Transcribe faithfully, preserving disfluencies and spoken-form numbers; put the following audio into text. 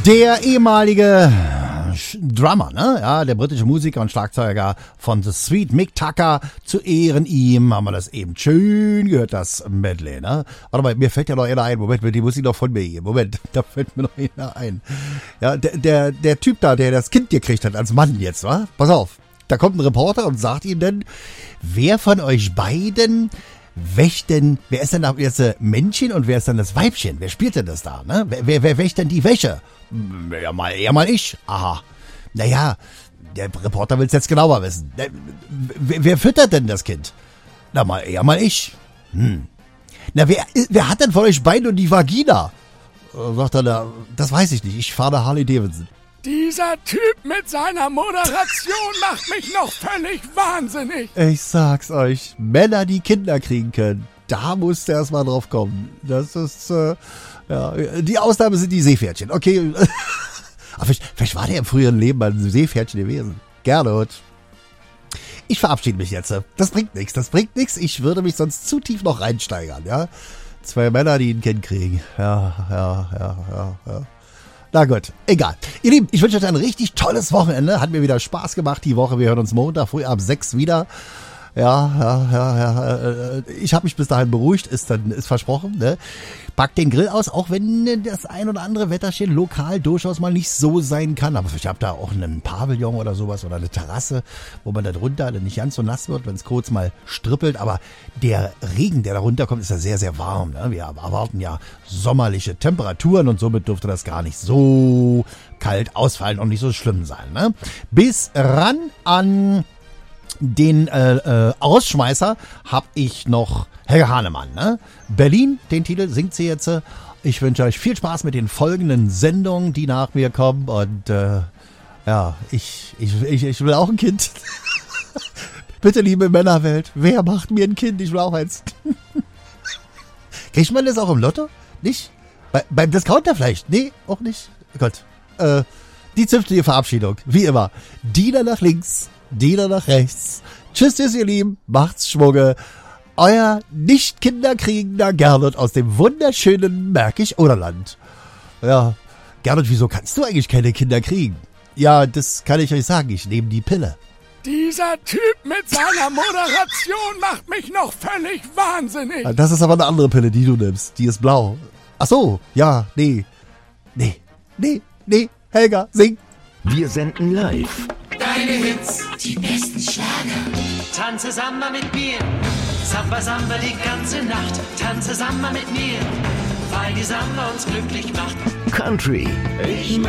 Der ehemalige Drummer, ne? Ja, der britische Musiker und Schlagzeuger von The Sweet Mick Tucker. Zu Ehren ihm haben wir das eben schön gehört, das Medley, ne? Warte mal, mir fällt ja noch einer ein. Moment, die Musik noch von mir hier. Moment, da fällt mir noch einer ein. Ja, der, der, der Typ da, der das Kind gekriegt hat als Mann jetzt, wa? Pass auf. Da kommt ein Reporter und sagt ihm dann, wer von euch beiden wächt denn, wer ist denn da jetzt das Männchen und wer ist dann das Weibchen? Wer spielt denn das da, ne? Wer, wer, wer wächt denn die Wäsche? Ja, mal, eher mal ich. Aha. Naja, der Reporter will es jetzt genauer wissen. Wer, wer füttert denn das Kind? Na, mal eher mal ich. Hm. Na, wer, wer hat denn von euch beiden und die Vagina? Sagt er da, das weiß ich nicht. Ich fahre Harley Davidson. Dieser Typ mit seiner Moderation macht mich noch völlig wahnsinnig. Ich sag's euch, Männer, die Kinder kriegen können, da musst du erst mal drauf kommen. Das ist, äh, ja, die Ausnahme sind die Seepferdchen. Okay, aber vielleicht, vielleicht war der im früheren Leben mal ein Seepferdchen gewesen. Gernot. Ich verabschiede mich jetzt. Das bringt nichts, das bringt nichts. Ich würde mich sonst zu tief noch reinsteigern, ja. Zwei Männer, die ein Kind kriegen. Ja, ja, ja, ja, ja. Na gut, egal. Ihr Lieben, ich wünsche euch ein richtig tolles Wochenende. Hat mir wieder Spaß gemacht die Woche. Wir hören uns Montag früh ab sechs wieder. Ja, ja, ja, ja. Ich habe mich bis dahin beruhigt, ist dann ist versprochen. Ne? Packt den Grill aus, auch wenn das ein oder andere Wetterchen lokal durchaus mal nicht so sein kann. Aber ich habe da auch einen Pavillon oder sowas oder eine Terrasse, wo man da drunter nicht ganz so nass wird, wenn es kurz mal strippelt. Aber der Regen, der da runterkommt, ist ja sehr, sehr warm. Ne? Wir erwarten ja sommerliche Temperaturen und somit dürfte das gar nicht so kalt ausfallen und nicht so schlimm sein. Ne? Bis ran an den äh, äh, Ausschmeißer habe ich noch Helga Hahnemann. Ne? Berlin, den Titel singt sie jetzt. Ich wünsche euch viel Spaß mit den folgenden Sendungen, die nach mir kommen. Und äh, ja, ich, ich, ich, ich will auch ein Kind. Bitte, liebe Männerwelt, wer macht mir ein Kind? Ich will auch eins. Kriegt man das auch im Lotto? Nicht? Bei, beim Discounter vielleicht? Nee, auch nicht. Gott. Äh, die zünftige Verabschiedung, wie immer. Diener nach links, Diener nach rechts. Tschüss, tschüss, ihr Lieben. Macht's Schwunge. Euer nicht kinderkriegender Gernot aus dem wunderschönen Märkisch-Oderland. Ja, Gernot, wieso kannst du eigentlich keine Kinder kriegen? Ja, das kann ich euch sagen. Ich nehme die Pille. Dieser Typ mit seiner Moderation macht mich noch völlig wahnsinnig. Ja, das ist aber eine andere Pille, die du nimmst. Die ist blau. Ach so, ja, nee. Nee, nee, nee. Helga, sing. Wir senden live. Deine Hits, die besten Schlager. Tanze Samba mit mir, Samba Samba die ganze Nacht. Tanze Samba mit mir, weil die Samba uns glücklich macht. Country. Ich